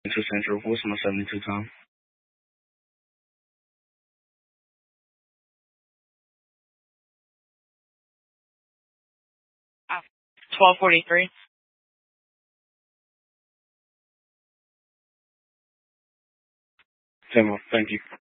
to Central. What's my 72 time? 12:43. Thank you.